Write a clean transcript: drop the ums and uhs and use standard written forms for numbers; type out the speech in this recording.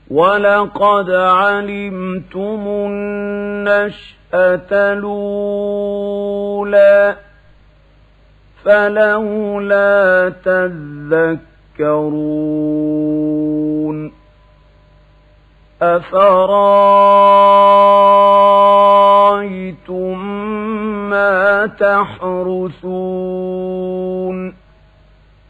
وَلَقَدْ عَلِمْتُمُ النَّشْأَةَ الْأُولَىٰ فَلَوْلَا تَذَكَّرُونَ أَفَرَأَيْتُم مَّا تَحْرُثُونَ